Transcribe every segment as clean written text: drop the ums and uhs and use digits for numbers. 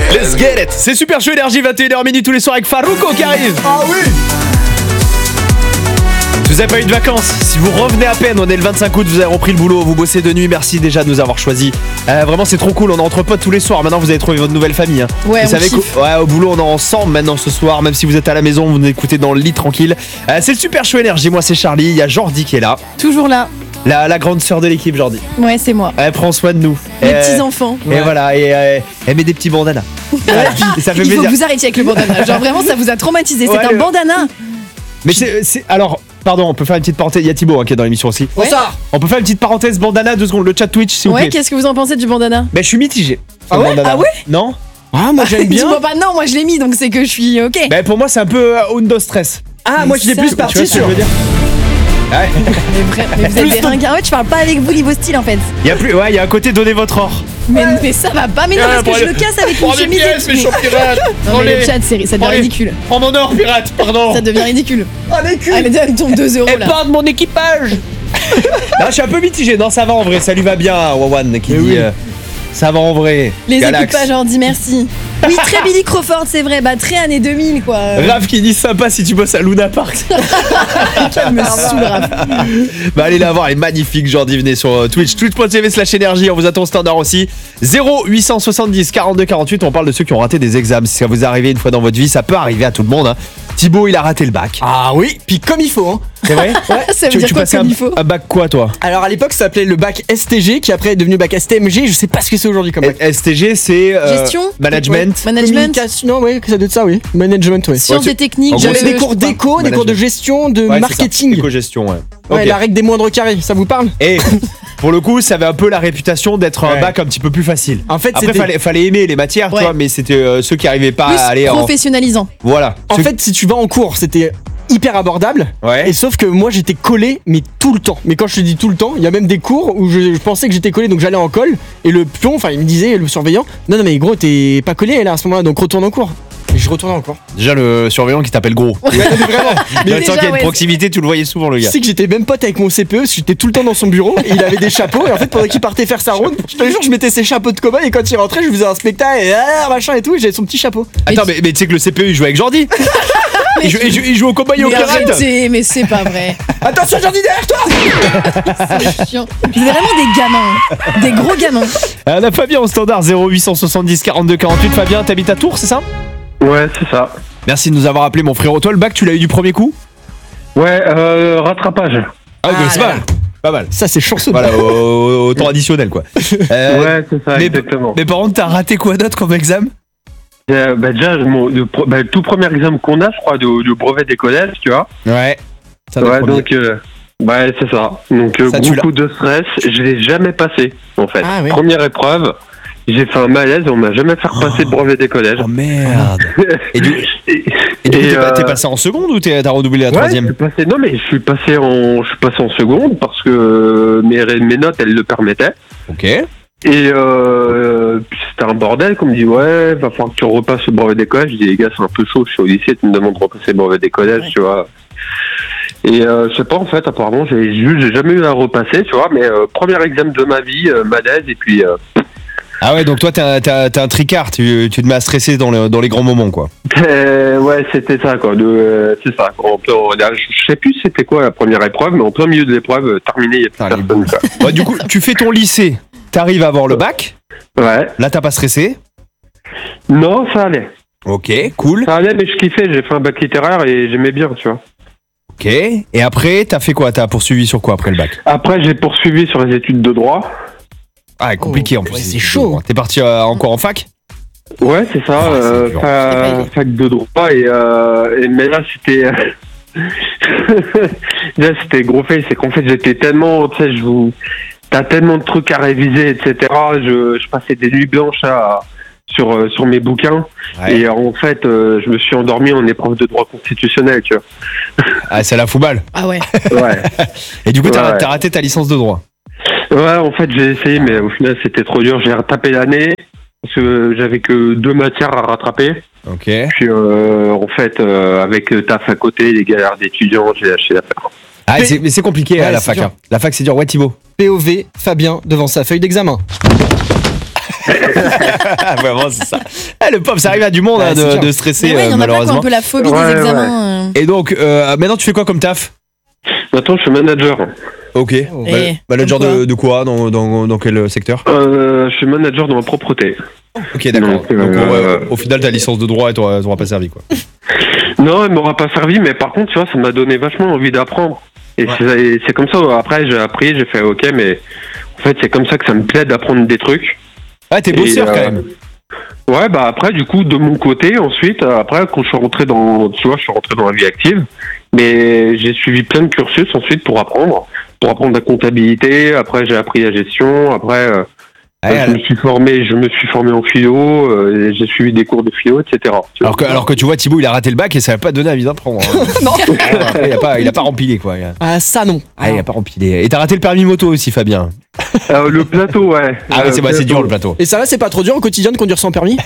Let's get it. C'est Super Chaud Énergie, 21h minuit tous les soirs avec Farouko qui arrive. Ah oui. Si vous n'avez pas eu de vacances, si vous revenez à peine, on est le 25 août, vous avez repris le boulot, vous bossez de nuit, merci déjà de nous avoir choisis. Vraiment c'est trop cool, on est entre potes tous les soirs, maintenant vous avez trouvé votre nouvelle famille. Hein. Ouais, vous savez au boulot on est ensemble maintenant ce soir, même si vous êtes à la maison, vous nous écoutez dans le lit tranquille. C'est le Super Chaud Énergie, moi c'est Charlie, il y a Jordi qui est là. Toujours là. La grande sœur de l'équipe Jordi. Ouais, c'est moi. Elle prend soin de nous. Les petits enfants. Et voilà, et elle met des petits bandanas. Et ça fait Il faut plaisir. que vous arrêtiez avec le bandana. Genre vraiment ça vous a traumatisé, c'est un bandana. Mais c'est alors, pardon, on peut faire une petite parenthèse. Il y a Thibaut qui est dans l'émission aussi. Ouais. On peut faire une petite parenthèse bandana 2 secondes. Le chat Twitch, s'il vous plaît. Ouais, qu'est-ce que vous en pensez du bandana? Ben, je suis mitigé. Ah ouais? Ah ouais? Non. Ah, moi j'aime bien. Dis-moi pas non, moi je l'ai mis donc c'est que je suis ok. Ben, pour moi, c'est un peu Undo Stress. Ah, moi je l'ai plus parti sur. Ouais. Mais vous êtes des ringards. Ouais, tu parles pas avec vous niveau style en fait. Il y a un côté donner votre or. Mais ça va pas, mais non, parce que je le casse avec une chemise et tout. Non, mais le chat, ça devient ridicule. Prends mon or, pirate, pardon. Ça devient ridicule. Oh, les culs. Allez, elle tombe 2 euros là. de mon équipage. Non, je suis un peu mitigé. Non, ça va en vrai, ça lui va bien, Wawan qui dit. Ça va en vrai. Les Galax. équipages en dit merci. Oui, très Billy Crawford, c'est vrai. Bah, très années 2000, quoi. Raph qui dit sympa si tu bosses à Luna Park. Elle me saoule, Raph. Bah allez la voir, elle est magnifique. Jordi, venez sur Twitch, twitch.tv/énergie. On vous attend au standard aussi. 0870 42 48. On parle de ceux qui ont raté des examens. Si ça vous arrive une fois dans votre vie, ça peut arriver à tout le monde. Hein. Thibaut, il a raté le bac. Ah oui, puis comme il faut. Hein. C'est vrai? Ouais, ça veut dire quoi comme il faut? Un bac quoi, toi? Alors à l'époque, ça s'appelait le bac STG, qui après est devenu bac STMG. Je sais pas ce que c'est aujourd'hui comme bac. STG, c'est gestion, management. Management. Non, ouais, ça doit être ça, oui. Management, oui. Sciences et techniques. J'avais des cours d'éco, des cours de gestion, de marketing. Éco-gestion, ouais. Ouais, la règle des moindres carrés, ça vous parle? Et pour le coup, ça avait un peu la réputation d'être un bac un petit peu plus facile. En fait, après, fallait aimer les matières, tu vois, mais c'était ceux qui arrivaient pas à aller professionnalisant. Voilà. En fait, si tu vas en cours, c'était hyper abordable. Ouais. Et sauf que moi, j'étais collé, mais tout le temps. Mais quand je te dis tout le temps, il y a même des cours où je pensais que j'étais collé, donc j'allais en colle. Et le pion, enfin, il me disait, le surveillant, non, mais gros, t'es pas collé là à ce moment-là, donc retourne en cours. Et je retournais en cours. Déjà, le surveillant qui t'appelle gros. Ouais, mais vraiment. Mais tu sens qu'il y a une proximité, tu le voyais souvent, le gars. Tu sais que j'étais même pote avec mon CPE, parce que j'étais tout le temps dans son bureau, et il avait des chapeaux, et en fait, pendant qu'il partait faire sa ronde, je te jure, je mettais ses chapeaux de cow-boy, et quand il rentrait, je faisais un spectacle, et machin et tout, et j'avais son petit chapeau. Attends, mais tu sais que le CPE, il jouait avec Jordi. Il joue au cowboy et au pirate. Mais c'est pas vrai. Attention, Jordi, derrière toi. C'est chiant. Vous êtes vraiment des gamins. Des gros gamins. On a Fabien au standard 0870 42 48. Fabien, t'habites à Tours, c'est ça? Ouais, c'est ça. Merci de nous avoir appelé, mon frérot. Toi, le bac, tu l'as eu du premier coup? Ouais, rattrapage. Ah, c'est pas mal. Pas mal. Ça, c'est chanceux. Voilà, au temps additionnel, quoi. Ouais, c'est ça, exactement. Mais par contre, t'as raté quoi d'autre comme examen? Déjà, le tout premier examen qu'on a, je crois, du brevet des collèges, tu vois. Ouais. Ça ouais, donc, ouais, c'est ça. Donc, ça, gros coup de stress, je l'ai jamais passé, en fait. Ah, oui. Première épreuve, j'ai fait un malaise, on m'a jamais fait repasser le brevet des collèges. Oh merde. Et du coup, t'es passé en seconde ou t'as redoublé la troisième? Je suis passé en seconde parce que mes notes, elles le permettaient. Ok. Et puis c'était un bordel, qu'on me dit ouais, va falloir que tu repasses le brevet des collèges. Je dis les gars, c'est un peu chaud, je suis au lycée, tu me demandes de repasser le brevet des collèges, tu vois. Et je sais pas, en fait, apparemment, j'ai jamais eu à repasser, tu vois, mais premier examen de ma vie, malaise, et puis... Ah ouais, donc toi, t'as un tricard, tu te mets à stresser dans les grands moments, quoi. Ouais, c'était ça, quoi. C'est ça. Je sais plus c'était quoi la première épreuve, mais en plein milieu de l'épreuve, terminé, il y a plus personne, quoi. Ouais, du coup, tu fais ton lycée, t'arrives à avoir le bac. Ouais. Là, t'as pas stressé? Non, ça allait. Ok, cool. Ça allait, mais je kiffais, j'ai fait un bac littéraire et j'aimais bien, tu vois. Ok, et après, t'as fait quoi? T'as poursuivi sur quoi après le bac? Après, j'ai poursuivi sur les études de droit. Ah, compliqué en plus. Ouais, c'est chaud. T'es parti encore en fac? Ouais, c'est ça, fac de droit, mais là, c'était... là, c'était gros fait, c'est qu'en fait, j'étais tellement... Tu sais, t'as tellement de trucs à réviser, etc. Je passais des nuits blanches sur mes bouquins. Ouais. Et en fait, je me suis endormi en épreuve de droit constitutionnel, tu vois. Ah, c'est la foutballe. Ah ouais. Ouais. Et du coup, t'as raté ta licence de droit? Ouais, en fait, j'ai essayé, mais au final, c'était trop dur. J'ai retapé l'année, parce que j'avais que 2 matières à rattraper. Ok. Puis, en fait, avec taf à côté, les galères d'étudiants, j'ai lâché l'affaire. Ah, mais c'est compliqué à la fac. Hein. La fac, c'est dur. Ouais, Thibaut. POV, Fabien, devant sa feuille d'examen. Vraiment, c'est ça. Le pauvre, ça arrive à du monde de stresser, il y en a pas qui ont malheureusement. un peu la phobie des examens. Et donc, maintenant, tu fais quoi comme taf? Maintenant, je suis manager. Ok. Manager de quoi? Dans quel secteur? Je suis manager dans la propreté. Ok, d'accord. Donc, au final, ta licence de droit, elle t'aura pas servi, quoi. Non, elle m'aura pas servi, mais par contre, tu vois, ça m'a donné vachement envie d'apprendre. Et c'est comme ça, après, j'ai appris, j'ai fait ok, mais en fait, c'est comme ça que ça me plaît d'apprendre des trucs. Ah, t'es bosseur quand même. Ouais, bah après, du coup, de mon côté, ensuite, après, quand je suis rentré je suis rentré dans la vie active, mais j'ai suivi plein de cursus ensuite pour apprendre la comptabilité. Après, j'ai appris la gestion. Après, je me suis formé en philo. J'ai suivi des cours de philo, etc. Alors que tu vois, Thibaut, il a raté le bac et ça va pas donner envie d'apprendre. Hein. Non. Après, il a pas rempilé, quoi. Ah, ça non. Il a pas rempilé. Et t'as raté le permis moto aussi, Fabien. Le plateau, ouais. Ah oui, c'est dur le plateau. Et ça va, c'est pas trop dur au quotidien de conduire sans permis?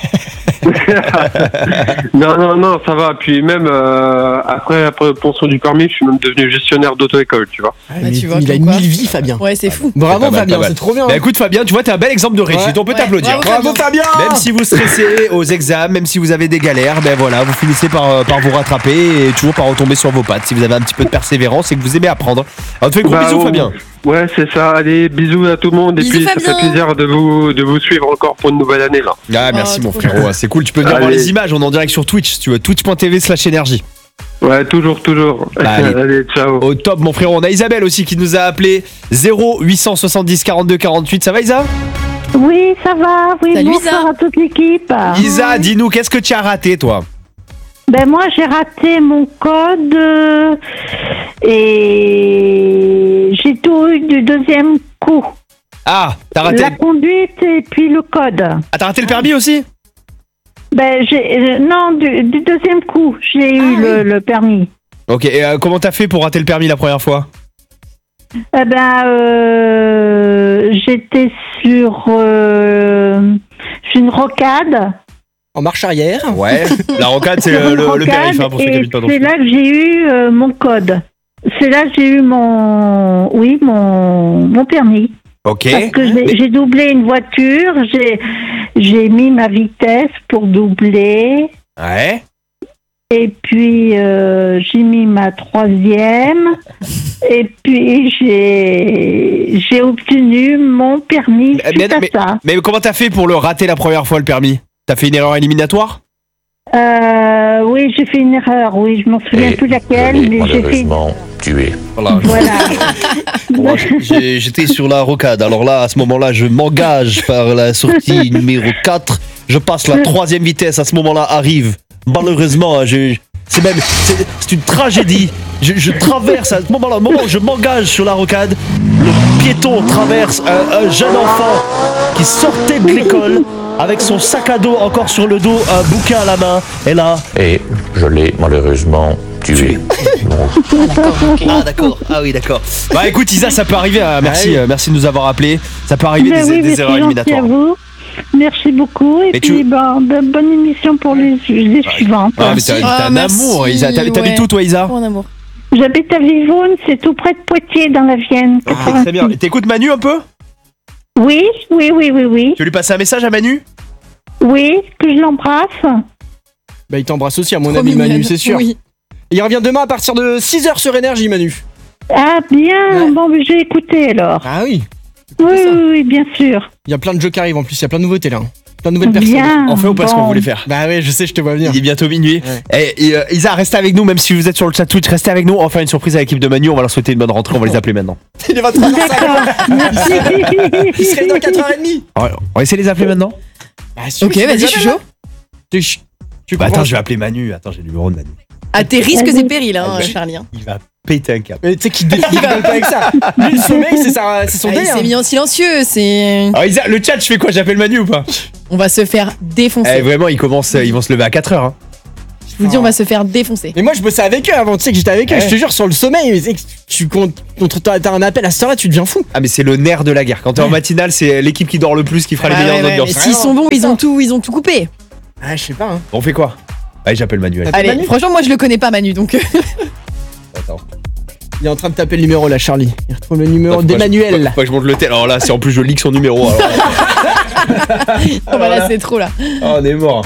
Non, ça va. Puis même après l'obtention du permis, je suis même devenu gestionnaire d'auto-école, tu vois. Tu vois, il a 1000 vies, Fabien. Ouais, c'est fou. Bravo, Fabien, c'est trop bien. Bah écoute, Fabien, tu vois, t'es un bel exemple de réussite. On peut t'applaudir. Bravo, Fabien. Même si vous stressez aux examens, même si vous avez des galères, ben voilà, vous finissez par vous rattraper et toujours par retomber sur vos pattes. Si vous avez un petit peu de persévérance et que vous aimez apprendre. Alors, on te fait gros bisous, Fabien. Ouais, c'est ça. Allez, bisous à tout le monde. Bisous, et puis, Fabien. ça fait plaisir de vous suivre encore pour une nouvelle année, là. Ah, merci, mon frérot. C'est cool. Tu peux venir voir les images. On est en direct sur Twitch, si tu veux. Twitch.tv/énergie. Ouais, toujours. Bah, allez, ciao. Au top, mon frérot. On a Isabelle aussi qui nous a appelé 0870 42 48. Ça va, Isa? Oui, ça va. Oui, Salut, bonsoir Isa. à toute l'équipe. Isa, dis-nous, qu'est-ce que tu as raté, toi? Ben moi, j'ai raté mon code et j'ai tout eu du deuxième coup. Ah, t'as raté. La conduite et puis le code. Ah, t'as raté le permis aussi? Ben non, du deuxième coup, j'ai eu le permis. Ok, et comment t'as fait pour rater le permis la première fois? Eh ben, j'étais sur une rocade. En marche arrière. Ouais, la rocade, c'est le périph', hein, pour ceux qui habitent pas dans le c'est là que j'ai eu mon code. C'est là que j'ai eu mon permis. Ok. Parce que j'ai doublé une voiture, j'ai mis ma vitesse pour doubler. Ouais. Et puis j'ai mis ma troisième. Et puis j'ai obtenu mon permis suite à ça. Mais comment t'as fait pour le rater la première fois, le permis? T'as fait une erreur éliminatoire? Oui, j'ai fait une erreur. Oui, je m'en souviens plus laquelle, mais j'ai fait. Tué. Voilà. Moi, j'étais sur la rocade. Alors là, à ce moment-là, je m'engage par la sortie numéro 4. Je passe la troisième vitesse. À ce moment-là, arrive. Malheureusement, c'est une tragédie. Je traverse à ce moment-là, au moment où je m'engage sur la rocade, le piéton traverse un jeune enfant qui sortait de l'école avec son sac à dos encore sur le dos, un bouquin à la main. Et là. Et je l'ai malheureusement tué. Ah d'accord, ah oui d'accord. Bah écoute Isa, ça peut arriver, merci de nous avoir appelé. Ça peut arriver des erreurs éliminatoires. À vous. Merci beaucoup et puis bonne émission pour les suivantes. Ah mais t'as un amour Isa, t'habites où toi Isa? Mon amour. J'habite à Vivonne, c'est tout près de Poitiers dans la Vienne. Ah, très bien. T'écoutes Manu un peu? Oui. Tu veux lui passer un message à Manu? Oui, que je l'embrasse. Bah il t'embrasse aussi à mon ami Manu, c'est sûr. Oui. Il revient demain à partir de 6h sur Énergie, Manu. Ah bien, Ouais. bon j'ai écouté alors. Ah oui. Oui, bien sûr. Il y a plein de jeux qui arrivent en plus, il y a plein de nouveautés là. Plein de nouvelles personnes. Bien. On fait ou pas ce qu'on voulait faire? Bah ouais, je sais, je te vois venir. Il est bientôt minuit. Ouais. Et Isa, restez avec nous, même si vous êtes sur le chat Twitch, restez avec nous. On va faire une surprise à l'équipe de Manu. On va leur souhaiter une bonne rentrée. On va les appeler maintenant. Il est 23h. D'accord, merci. Il serait dans 4h30. On va essayer de les appeler maintenant. Bah, Ok, vas-y, je suis chaud. Bah attends, je vais appeler Manu. Attends, j'ai le numéro de Manu. À tes risques et périls, hein, Charlie. Hein. Il va péter un câble. Mais tu sais qu'il défile pas avec ça. Lui, le sommeil, c'est son Il délire. s'est mis en silencieux, c'est. Alors Isa, le chat, je fais quoi? J'appelle Manu ou pas? On va se faire défoncer. Vraiment, ils vont se lever à 4h. Hein. Je vous dis, on va se faire défoncer. Mais moi, je bossais avec eux avant, tu sais que j'étais avec eux. Je te jure, sur le sommeil, mais tu t'as un appel à cette heure-là, tu deviens fou. Ah mais c'est le nerf de la guerre. Quand t'es en matinale, c'est l'équipe qui dort le plus qui fera les meilleures audiences. Mais s'ils sont bons, ils ont tout coupé. Ah, je sais pas. Hein. On fait quoi? Allez, j'appelle Manu. Allez, Manu franchement, moi je le connais pas, Manu, donc. Attends. Il est en train de taper le numéro là, Charlie. Il retrouve le numéro d'Emmanuel. Faut pas que je monte le tel. Alors là, c'est en plus je leak son numéro. Alors... Oh bah là c'est trop là. Oh, on est mort.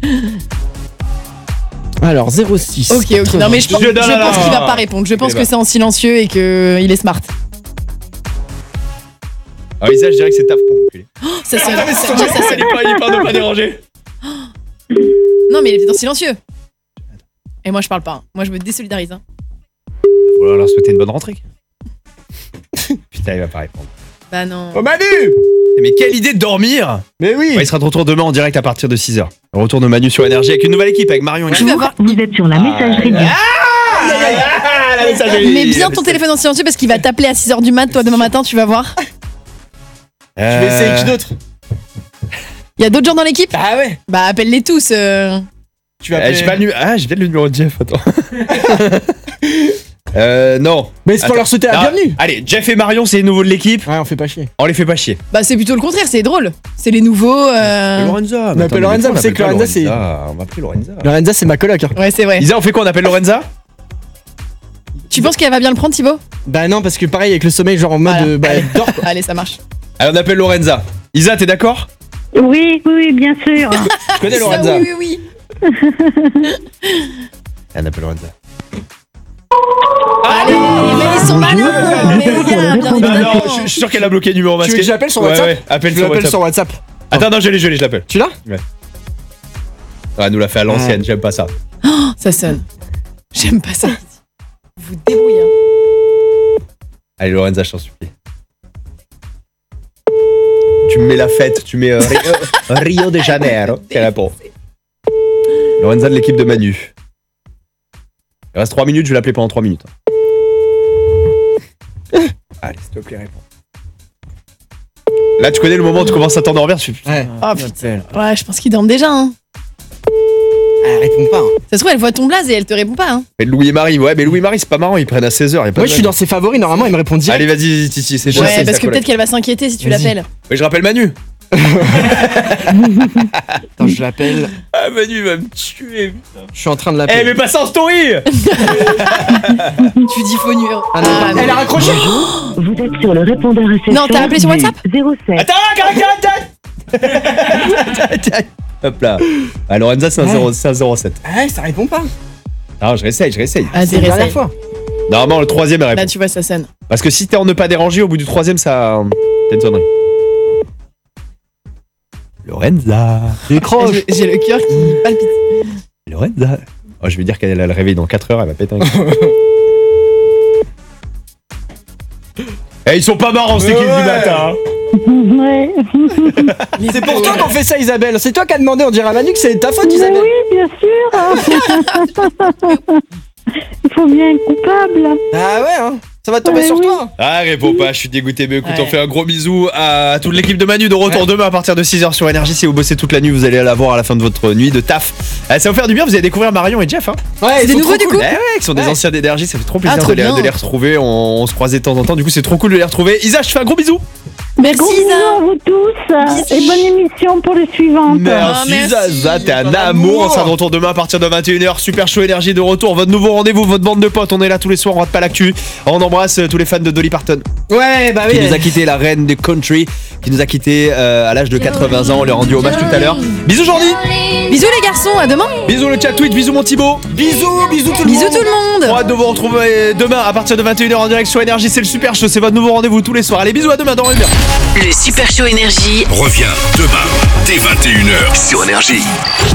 Alors 06. Ok. Non mais je pense qu'il va pas répondre. Je pense que c'est en silencieux et qu'il est smart. Ah, Isa, je dirais que c'est taf. Ça sonne. Il est pas de pas déranger. Non mais il est peut-être en silencieux. Et moi je parle pas. Moi je me désolidarise. Faut leur souhaiter une bonne rentrée. Putain, il va pas répondre. Bah non. Oh Manu. Mais quelle idée de dormir. Mais oui. Il sera de retour demain en direct à partir de 6h. Retour de Manu sur Énergie avec une nouvelle équipe, avec Marion et Tu vas voir. Vous êtes sur la messagerie. la messagerie. Mets bien ton téléphone en silencieux parce qu'il va t'appeler à 6h du mat, toi demain matin, tu vas voir. Je vais essayer qui d'autre. Il y a d'autres gens dans l'équipe? Ah ouais. Bah appelle-les tous. Tu vas appeler... j'ai pas le j'ai peut-être le numéro de Jeff, attends. Non. Mais c'est pour leur souhaiter la bienvenue. Allez, Jeff et Marion, c'est les nouveaux de l'équipe. Ouais, on fait pas chier. On les fait pas chier. Bah c'est plutôt le contraire, c'est drôle. C'est les nouveaux. Lorenza. On appelle Lorenza, on sait que Lorenza c'est. On va appeler Lorenza. Lorenza c'est ma coloc. Hein. Ouais, c'est vrai. Isa, on fait quoi? On appelle Lorenza? Tu penses qu'elle va bien le prendre, Thibaut? Bah non, parce que pareil avec le sommeil, genre en mode. Voilà. Bah, elle dort quoi. Allez, ça marche. Allez, on appelle Lorenza. Isa, t'es d'accord? Oui, bien sûr. Tu connais Lorenza? Oui. On appelle Lorenza. Allez, mais ils sont malins. Mais regarde, bien évidemment. Je suis sûr qu'elle a bloqué le numéro Tu masqué. veux que je l'appelle sur WhatsApp? Ouais, appelle Je sur l'appelle WhatsApp. sur WhatsApp. Attends, non, je l'ai, je l'appelle. Tu l'as? Ouais, elle nous l'a fait à l'ancienne, j'aime pas ça. Ça sonne. J'aime pas ça. Vous débrouillez. Allez, Lorenza, je t'en supplie. Tu me mets la fête, tu mets Rio de Janeiro. Quelle réponse? Lorenza de l'équipe de Manu. Il reste 3 minutes, je vais l'appeler pendant 3 minutes. Allez, s'il te plaît, réponds. Là, tu connais le moment où tu commences à t'endormir, tu fais Ouais. Oh putain. Ouais, je pense qu'ils dorment déjà. Hein. Elle répond pas. Hein. Ça se trouve, elle voit ton blaze et elle te répond pas. Hein. Mais Louis et Marie, ouais, mais Louis et Marie, c'est pas marrant, ils prennent à 16h. Moi je suis dans ses favoris, normalement il me répond direct. Allez, vas-y, Titi, c'est Ouais, chassé, parce ça que colle. peut-être qu'elle va s'inquiéter si tu Vas-y. l'appelles. Mais je rappelle Manu. Attends, je l'appelle. Ah, Manu il va me tuer. Je suis en train de Eh, l'appeler. mais pas ça en story. Tu dis faux numéro. Ah non, elle a raccroché. Vous êtes sur le répondeur SFR. Non, t'as appelé sur WhatsApp? 07. Attends, arrête. Hop là. Ah, Lorenza, c'est un 07. Ouais, ça répond pas. Non, je réessaye. Ah, C'est c'est la dernière réessayé. fois. Normalement, le troisième, elle répond. Là, tu vois, ça sonne. Parce que si t'es en ne pas déranger, au bout du troisième, ça. T'as une sonnerie. Lorenza. Décroche. J'ai le cœur qui palpite. Lorenza. Oh, je vais dire qu'elle a le réveil dans 4 heures, elle va péter un câble. Eh, ils sont pas marrants, cette équipe du matin. Hein. Ouais. C'est pour toi qu'on fait ça, Isabelle. C'est toi qui as demandé, on dirait à Manu que c'est ta faute, Mais Isabelle. oui, bien sûr. Il faut bien être coupable. Ah ouais, hein. Ça va tomber Ouais, sur oui. toi. Ah, réponds pas, je suis dégoûté. Mais écoute, Ouais. on fait un gros bisou à toute l'équipe de Manu de retour demain à partir de 6h sur Énergie. Si vous bossez toute la nuit, vous allez la voir à la fin de votre nuit de taf. Ça va vous faire du bien, vous allez découvrir Marion et Jeff. Hein. Ouais, C'est ils des sont nouveaux, trop du cool. coup Eh ouais, qui sont des Ouais. anciens d'Énergie, ça fait trop plaisir Ah, trop de bien. les retrouver. On se croise de temps en temps, du coup, c'est trop cool de les retrouver. Isa, je te fais un gros bisou. Merci, Gros bisous Isa. à vous tous et bonne émission pour les suivantes. Merci, merci. Zaza, t'es un Ton amour. amour. On sera de retour demain à partir de 21h. Super Show Énergie de retour. Votre nouveau rendez-vous, votre bande de potes. On est là tous les soirs, on rate pas l'actu. On embrasse tous les fans de Dolly Parton Ouais, bah oui. qui nous a quitté, la reine du country, qui nous a quitté à l'âge de 80 ans. On lui a rendu hommage tout à l'heure. Bisous Jordi. Bisous les garçons, à demain. Bisous le chat Twitch. Bisous mon Thibaut. Bisous tout le monde. Bisous tout le monde. On a hâte de vous retrouver demain à partir de 21h en direct sur Énergie. C'est le Super Show, c'est votre nouveau rendez-vous tous les soirs. Allez, bisous, à demain, dormez bien. Le Super Show Énergie. Reviens demain dès 21h sur Énergie.